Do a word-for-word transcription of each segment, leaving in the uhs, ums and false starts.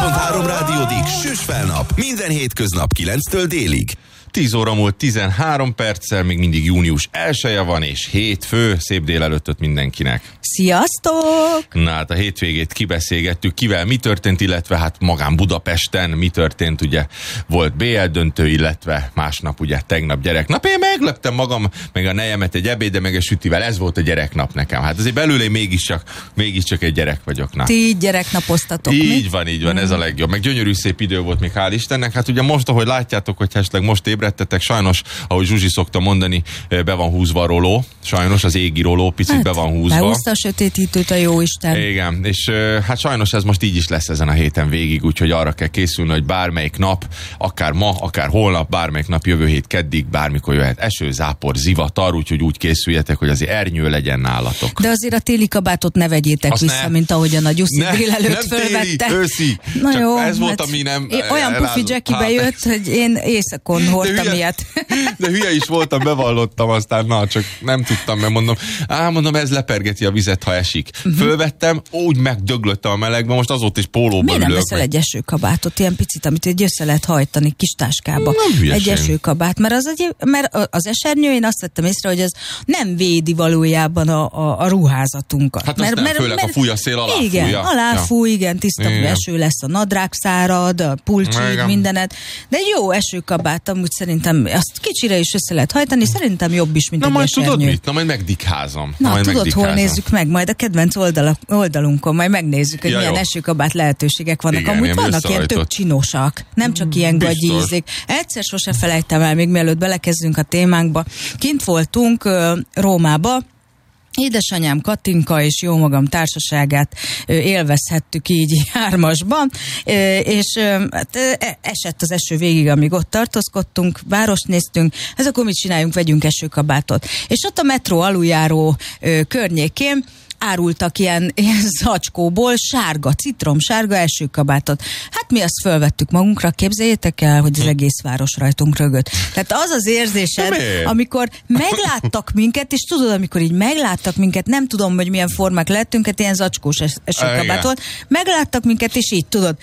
pont három rádiódik, süss fel nap. Minden hétköznap kilenctől délig. tíz óra múlt tizenhárom perccel, még mindig június elseje van, és hétfő, szép délelőttöt mindenkinek. Sziasztok! Na hát a hétvégét kibeszélgettük, kivel mi történt, illetve hát magán Budapesten mi történt, ugye volt bé el döntő, illetve másnap ugye tegnap gyereknap. Én megleptem magam, meg a nejemet egy ebéde, meg egy sütivel, ez volt a gyereknap nekem. Hát azért belül én mégiscsak, mégiscsak egy gyerek vagyok. Na. Ti így gyereknapoztatok, Így mi? van, így van, ez a legjobb. Meg gyönyörű szép idő volt még, hál' Istennek. Hát ugye most, ahogy látjátok, hogy esetleg most ébredtetek, sajnos, ahogy Zsuzsi szokta mondani, be van húzva a roló. Sajnos az égi roló picit hát, be van húzva. Behúzta a sötétítőt a jóisten. Igen, és hát sajnos ez most így is lesz ezen a héten végig, úgyhogy arra kell készülni, hogy bármelyik nap, akár ma, akár holnap, bármelyik nap, jövő hét keddig, bármikor jöhet eső, zápor, zivatar, úgyhogy úgy készüljetek, hogy azért ernyő legyen nálatok. De azért a téli kabátot ne vegyétek Azt vissza, ne, mint ahogyan a Gyuszi ne, délelőtt nem fölvette. Téli, őszi. Na Csak jó, ez volt, hát ami nem... Olyan pufi Jackie jött, hogy én éjszakon hordtam hülye, ilyet. De hülye is voltam, bevallottam, aztán na, csak nem tudtam, mert mondom, á, mondom, ez lepergeti a vizet, ha esik. Uh-huh. Fölvettem, úgy megdöglöttem a melegbe, most azóta is pólóban Miért nem ülök. veszel egy esőkabátot, ilyen picit, amit egy össze lehet hajtani kis táskába? Egy esőkabát, mert az, egy, mert az esernyő, én azt vettem észre, hogy az nem védi valójában a, a, a ruházatunkat. Hát mert, nem, mert, főleg mert, a fúj a szél, alá igen, fújja. alá Ja. fúj, igen, tiszta Igen. eső lesz, a nadrág szárad, a pulcsid, mindenet. De egy jó esőkabát, amúgy szerintem azt kicsire is össze lehet hajtani, szerintem jobb is, mint Na egy majd esernyő. tudod mit? Na majd megdikházom. Na, majd tudod, megdikházom. hol nézzük meg? Majd a kedvenc oldala, oldalunkon, majd megnézzük, hogy Ja, milyen jó. esőkabát lehetőségek vannak. Igen, Amúgy ilyen vannak ilyen összehajtott. tök csinosak, nem csak ilyen Biztos. gagyízik. Egyszer sose felejtem el, még mielőtt belekezdünk a témánkba. Kint voltunk uh, Rómába, édesanyám Katinka és jó magam társaságát ö, élvezhettük így hármasban, ö, és ö, hát, ö, esett az eső végig, amíg ott tartózkodtunk, várost néztünk, ez akkor mit csináljunk, vegyünk esőkabátot. És ott a metró aluljáró ö, környékén árultak ilyen, ilyen zacskóból sárga, citromsárga esőkabátot. Hát mi azt fölvettük magunkra, képzeljétek el, hogy az egész város rajtunk rögött. Tehát az az érzésed, amikor megláttak minket, és tudod, amikor így megláttak minket, nem tudom, hogy milyen formák lettünk, hát ilyen zacskós es- esőkabát volt, megláttak minket, és így tudod,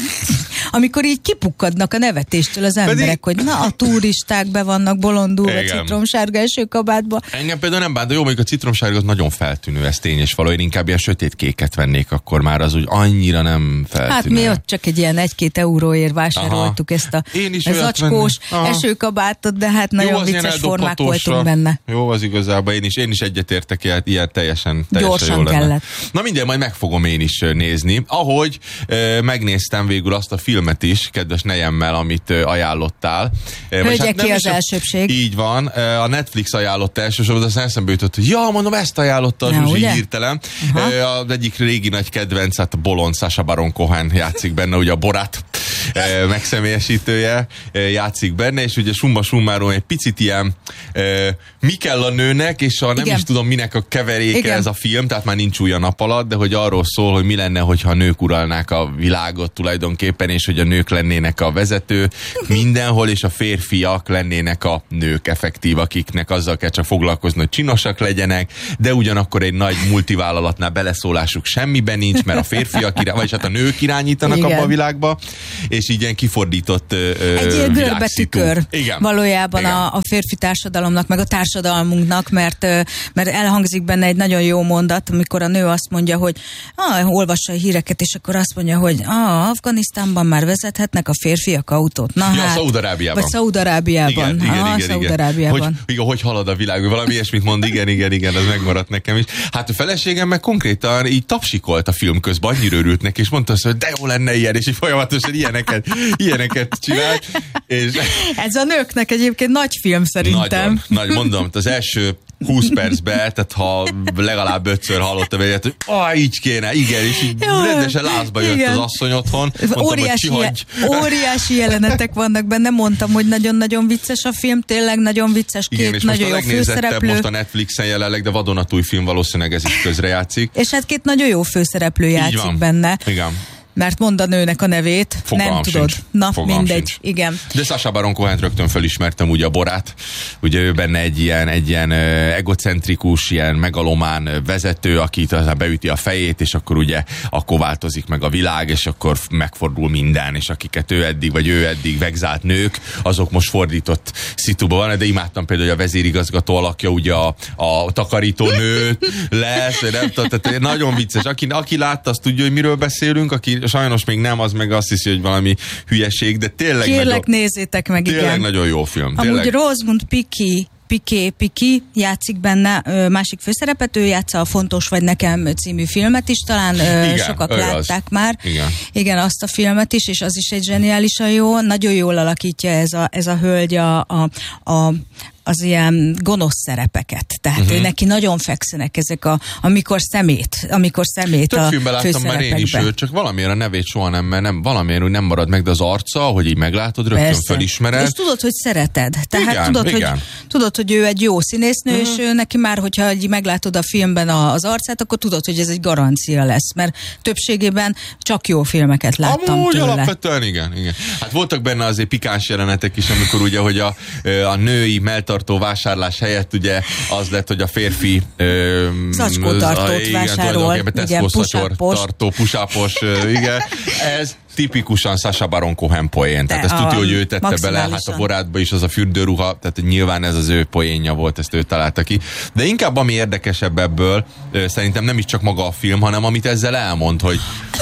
amikor így kipukkadnak a nevetéstől az emberek, Pedig... hogy na, a turisták be vannak bolondulva Igen. citromsárga esőkabátba. Engem például nem bánt, de jó, mondjuk a citromsárga az nagyon feltűnő, ez tény és való. Én inkább ilyen sötét kéket vennék, akkor már az úgy annyira nem feltűnő. Hát mi ott csak egy ilyen egy-két euróért vásároltuk Aha. ezt a zacskós esőkabátot, de hát nagyon vicces formák voltunk benne. Jó, az igazából én is, én is egyetértek, ilyen, ilyen teljesen, teljesen Gyorsan jó lenne. kellett. Na minden, majd meg fogom én is nézni. Ahogy e, megnéztem végül azt a filmet is, kedves nejemmel, amit e, ajánlottál. E, Hölgyek hát ki az a... elsőbség. Így van, e, a Netflix ajánlotta elsősorban, aztán eszembe jutott, hogy ja, mondom, ezt ajánlotta a Zsuzsi hirtelen. E, az egyik régi nagy kedvenc, hát a bolond Sacha Baron Cohen játszik benne, ugye a Borat e, megszemélyesítője e, játszik benne, és ugye summa summarum egy picit ilyen e, mi kell a nőnek, és a nem Igen. is tudom minek a keveréke Igen. ez a film, tehát már nincs új a nap alatt, de hogy arról szól, hogy mi lenne, hogyha a nők uralnák a világot tulajdonképpen, és hogy a nők lennének a vezető mindenhol, és a férfiak lennének a nők effektív, akiknek azzal kell csak foglalkozni, hogy csinosak legyenek, de ugyanakkor egy nagy multivállalatnál beleszólásuk semmiben nincs, mert a férfiak irány, vagyis hát a nők irányítanak Igen. abba a világba, és így ilyen kifordított ö, egy ilyen görbetű kör Igen. valójában Igen. A, a férfi társadalomnak, meg a társadalmunknak, mert, mert elhangzik benne egy nagyon jó mondat, amikor a nő azt mondja, hogy ah, olvassa a híreket, és akkor azt mondja, hogy ah, Afganisztánban már vezethetnek a férfiak autót. Na ja, hát, Szaudarábiában. Vagy Szaudarábiában. Igen, igen, ah, igen, Szaudarábiában. igen. Hogy, igen, hogy halad a világ, valami ilyesmit mond, igen, igen, igen, ez megmaradt nekem is. Hát a feleségem meg konkrétan így tapsikolt a film közben, annyira örült neki, és mondta azt, hogy de jó lenne ilyen, és így folyamatosan ilyeneket, ilyeneket csinált. És... Ez a nőknek egyébként nagy film szerintem. Nagyon, nagy, mondom, az első húsz percben, tehát ha legalább ötször hallottam egyet, hogy ah, így kéne, igen, és így ja, rendesen lázba jött igen. az asszony otthon. Mondtam, óriási, hogy je- óriási jelenetek vannak benne, mondtam, hogy nagyon-nagyon vicces a film, tényleg nagyon vicces, két igen, és nagyon most jó főszereplő. Most a Netflixen jelenleg, de vadonatúj film valószínűleg ez is közrejátszik. És hát két nagyon jó főszereplő játszik benne. Igen. mert mond a nőnek a nevét, Fogalmam nem tudod. Sincs. Na, Fogalmam mindegy, sincs. igen. De Sacha Baron Cohent rögtön fölismertem, ugye a Borát. Ugye ő benne egy ilyen, egy ilyen egocentrikus, ilyen megalomán vezető, aki aztán beüti a fejét, és akkor ugye akkor változik meg a világ, és akkor megfordul minden, és akiket ő eddig, vagy ő eddig vegzált nők, azok most fordított szituban van, de imádtam például, hogy a vezérigazgató alakja ugye a, a takarítónő lesz, nem tudom, tehát nagyon vicces. Aki, aki látta, azt tudja, hogy miről beszélünk, aki sajnos még nem, az meg azt hiszi, hogy valami hülyeség, de tényleg Kérlek, nagyon, nézzétek meg, tényleg igen. nagyon jó film. Amúgy Tényleg. Rosamund Pike Piqué, Piqué játszik benne, ö, másik főszerepet, ő játsza a Fontos vagy nekem című filmet is, talán ö, Igen, sokak ő látták az. már. Igen. Igen, azt a filmet is, és az is egy zseniálisan jó. Nagyon jól alakítja ez a, ez a hölgy a, a, a az ilyen gonosz szerepeket. Tehát uh-huh. ő neki nagyon fekszenek ezek a, amikor szemét, amikor szemét Több a filmben láttam már én is, ő, csak valamiért a nevét soha nem, mert nem, valamiért úgy nem marad meg, de az arca, hogy így meglátod, rögtön Persze. fölismered. És tudod, hogy szereted. Tehát Igen, tudod, igen. Hogy, tudod, hogy ő egy jó színésznő, uh-huh. és ő neki már, hogyha így meglátod a filmben a, az arcát, akkor tudod, hogy ez egy garancia lesz, mert többségében csak jó filmeket láttam Amúgy tőle. alapvetően igen, igen. Hát voltak benne azért pikáns jelenetek is, amikor ugye, hogy a, a női melltartó vásárlás helyett ugye az lett, hogy a férfi zacskótartót vásárol, igen, pusápos. tartó, pusápos, igen. Ez tipikusan Sacha Baron Cohen poén. Tehát ezt tudja, hogy ő tette bele, hát a Borátba is az a fürdőruha, tehát nyilván ez az ő poénja volt, ezt ő találta ki. De inkább ami érdekesebb ebből, szerintem nem is csak maga a film, hanem amit ezzel elmond, hogy...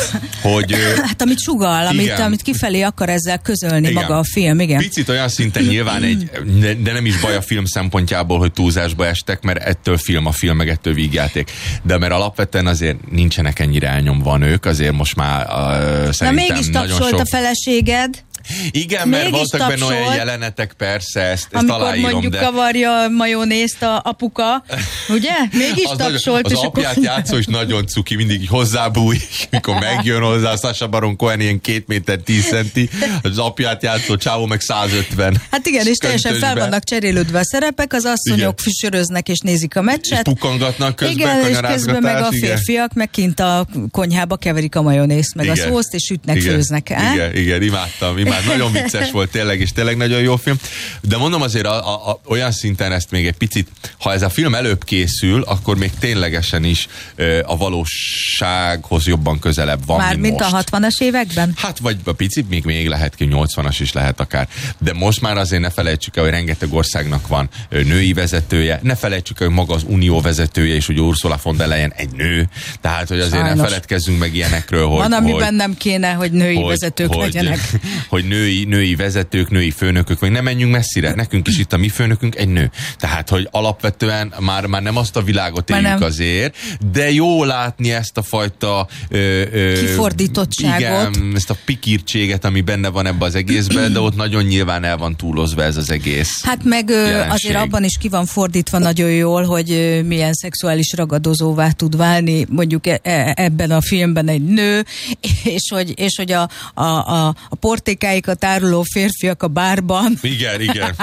hogy hát amit sugal, amit, amit kifelé akar ezzel közölni, igen. Maga a film, igen. Picit olyan szinten nyilván egy, de nem is baj a film szempontjából, hogy túlzásba estek, mert ettől film a film, meg ettől vígjáték. De mert alapvetően azért nincsenek ennyire elnyomva a nők, azért most már uh, szerintem mégis tapsolt sok... a feleséged. Igen, mert mégis voltak tapsolt, benne olyan jelenetek, persze, ezt, ezt amikor aláírom, mondjuk de... kavarja a majonézt a apuka, ugye? Mégis az tapsolt. Nagyon, az apját akkor... játszó is nagyon cuki, mindig így hozzábújik, mikor megjön hozzá, Sacha Baron Cohen ilyen két méter tíz centi, az apját játszó csávó meg száz ötven. Hát igen, és teljesen fel vannak cserélődve a szerepek, az asszonyok füsöröznek és nézik a meccset. És pukkangatnak közben, igen, és közben meg a férfiak igen. meg kint a konyhába keverik a majonézt, meg igen. a szószt, és sütnek, igen. főznek. Igen, igen, igen, imádtam, imádtam. Nagyon vicces volt tényleg, és tényleg nagyon jó film. De mondom azért a, a, a, olyan szinten ezt még egy picit, ha ez a film előbb készül, akkor még ténylegesen is ö, a valósághoz jobban közelebb van, már mint, mint most. a hatvanas években? Hát vagy a picit még, még lehet ki, nyolcvanas is lehet akár. De most már azért ne felejtsük el, hogy rengeteg országnak van ö, női vezetője, ne felejtsük el, hogy maga az unió vezetője, és ugye Ursula von der Leyen egy nő. Tehát, hogy azért Sajnos. ne feledkezzünk meg ilyenekről, hogy... Van, amiben hogy, nem kéne, hogy női hogy, vezetők hogy, legyenek. Hogy női, női vezetők, női főnökök, vagy nem menjünk messzire. Nekünk is itt a mi főnökünk egy nő. Tehát, hogy alapvetően már, már nem azt a világot éljük azért, de jó látni ezt a fajta ö, ö, kifordítottságot. Igen, ezt a pikírtséget, ami benne van ebbe az egészben, de ott nagyon nyilván el van túlozva ez az egész. Hát meg jelenség. Azért abban is ki van fordítva nagyon jól, hogy milyen szexuális ragadozóvá tud válni mondjuk ebben a filmben egy nő, és hogy, és hogy a, a, a, a portékáikat áruló férfiak a bárban. Igen, igen.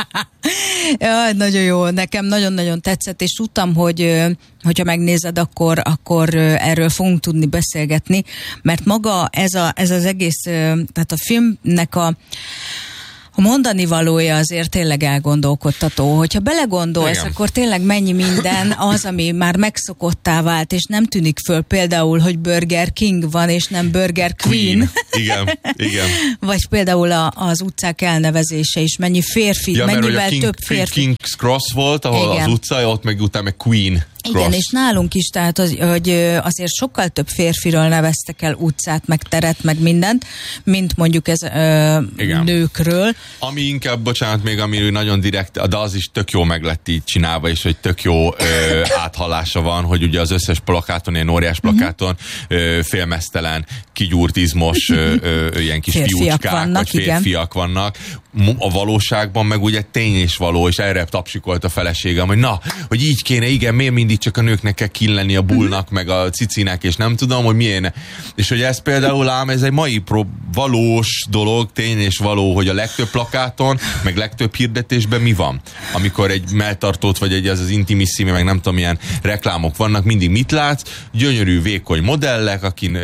Ja, nagyon jó, nekem nagyon-nagyon tetszett, és tudtam, hogy hogyha megnézed, akkor, akkor erről fogunk tudni beszélgetni, mert maga ez, a, ez az egész, tehát a filmnek a A mondani valója azért tényleg elgondolkodtató. Hogyha belegondolsz, igen. akkor tényleg mennyi minden az, ami már megszokottá vált, és nem tűnik föl például, hogy Burger King van, és nem Burger Queen. Queen. Igen, igen. Vagy például a, az utcák elnevezése is. Mennyi férfi, ja, mennyivel King, több férfi. King's Cross volt, ahol igen. az utca, ott meg utána meg Queen. Cross. Igen, és nálunk is, tehát az, hogy azért sokkal több férfiről neveztek el utcát, meg teret, meg mindent, mint mondjuk ez ö, nőkről. Ami inkább, bocsánat, még ami nagyon direkt, de az is tök jó meg lett így csinálva, és hogy tök jó ö, áthallása van, hogy ugye az összes plakáton, ilyen óriás plakáton ö, félmeztelen, kigyúrt izmos ö, ö, ilyen kis fiúcskák, vannak, vagy férfiak igen. vannak. A valóságban meg ugye tény és való, és erre tapsikolt a feleségem, hogy na, hogy így kéne, igen, miért mindig mindig csak a nőknek kell killenni a bullnak, meg a cicinek, és nem tudom, hogy milyen. És hogy ez például ám, ez egy mai pro- valós dolog, tény és való, hogy a legtöbb plakáton, meg legtöbb hirdetésben mi van? Amikor egy melltartót, vagy egy az az Intimissimi, meg nem tudom, milyen reklámok vannak, mindig mit látsz? Gyönyörű, vékony modellek, akin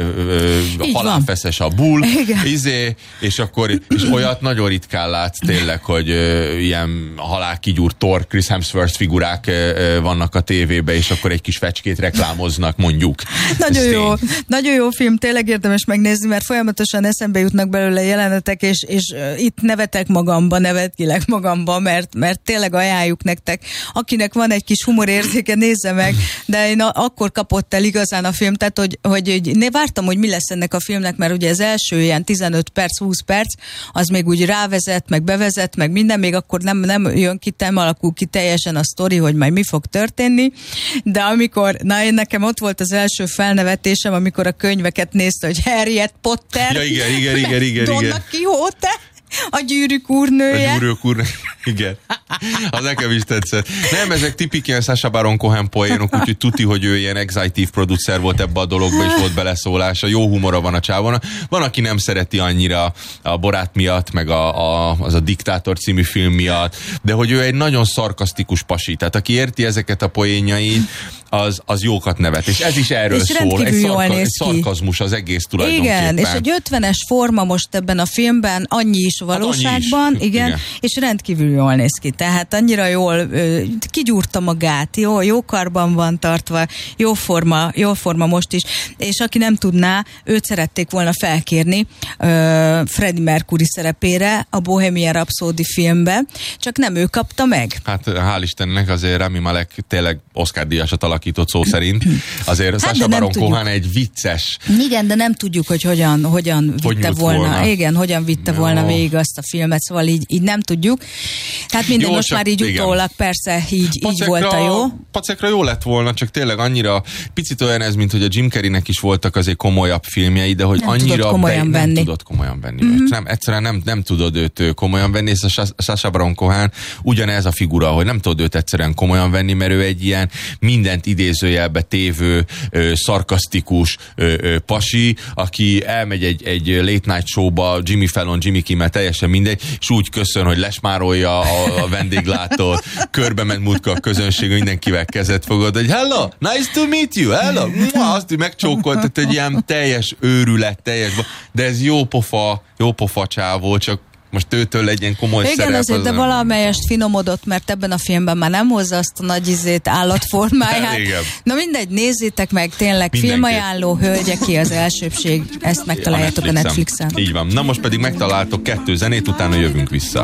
halálfeszes a bull, izé, és akkor és olyat nagyon ritkán látsz tényleg, hogy ö, ilyen halálkigyúrt Thor, Chris Hemsworth figurák ö, vannak a tévében, és akkor egy kis fecskét reklámoznak, mondjuk. Nagyon jó, nagyon jó film, tényleg érdemes megnézni, mert folyamatosan eszembe jutnak belőle jelenetek, és, és uh, itt nevetek magamba, nevetkilek magamba, mert, mert tényleg ajánljuk nektek. Akinek van egy kis humorérzéke, nézze meg, de én a, akkor kapott el igazán a film, tehát hogy, hogy, hogy né, vártam, hogy mi lesz ennek a filmnek, mert ugye az első ilyen tizenöt perc, húsz perc, az még úgy rávezet, meg bevezet, meg minden, még akkor nem, nem jön ki, nem alakul ki teljesen a sztori, hogy majd mi fog történni, de amikor, na én nekem ott volt az első felnevetésem, amikor a könyveket nézte, hogy Harriet Potter, ja, igen, igen, igen, igen, Donna igen. Quixote, a Gyűrűk úrnője. A Gyűrűk úrnője, igen. Az nekem is tetszett. Nem, ezek tipik ilyen Sacha Baron Cohen poénok, úgyhogy tuti, hogy ő ilyen executive producer volt ebbe a dologba, és volt beleszólása. Jó humora van a csávon. Van, aki nem szereti annyira a Borát miatt, meg a, a, az a Diktátor című film miatt, de hogy ő egy nagyon szarkasztikus pasi. Tehát aki érti ezeket a poénjait, az, az jókat nevet. És ez is erről és szól. Egy, szarka, egy ki. szarkazmus az egész tulajdonképpen. Igen, és egy ötvenes forma most ebben a filmben, annyi is a valóságban, hát is. Igen, igen, és rendkívül jól néz ki. Tehát annyira jól ö, kigyúrta magát, jó, jó karban van tartva, jó forma, jó forma most is. És aki nem tudná, őt szerették volna felkérni ö, Freddie Mercury szerepére a Bohemian Rhapsody filmbe, csak nem ő kapta meg. Hát hál' Istennek azért Rami Malek tényleg Oscar-díjasat alakított szó szerint. Azért hát Sacha Baron Cohen egy vicces. Igen, de nem tudjuk, hogy hogyan, hogyan hogy vitte volna. volna. Igen, hogyan vitte Jó. volna végig azt a filmet, szóval így, így nem tudjuk. Tehát minden jó, most már így igen. Utólag persze így, így volt a jó. Pacekra jó lett volna, csak tényleg annyira picit olyan ez, mint hogy a Jim Carreynek is voltak azért komolyabb filmjei, de hogy nem annyira tudod komolyan be, venni. Nem tudod komolyan venni. Mm-hmm. Nem, egyszerűen nem, nem tudod őt komolyan venni, és a Sacha Baron Cohen ugyanez a figura, hogy nem tudod őt egyszerűen komolyan venni, mert ő egy ilyen mindent idézőjelbe tévő, ö, szarkasztikus ö, ö, pasi, aki elmegy egy, egy late night showba, Jimmy Fallon, Jimmy Kimmel, teljesen mindegy, és úgy köszön, hogy lesmárolja a, a vendéglátót, körbe ment múltkor a közönség, mindenkivel kezet fogod, hogy hello, nice to meet you, hello, azt megcsókolt, tehát egy ilyen teljes őrület, teljes, de ez jó pofa, jó pofa csávó, csak most őtől legyen komoly igen, szerep. azért, de valamelyest finomodott, mert ebben a filmben már nem hozza azt a nagy izét, állatformáját. Na mindegy, nézzétek meg, tényleg mindenki. Filmajánló, hölgyeké az elsőbség, ezt megtaláljátok a Netflixen. a Netflixen. Így van. Na most pedig megtaláltok kettő zenét, utána jövünk vissza.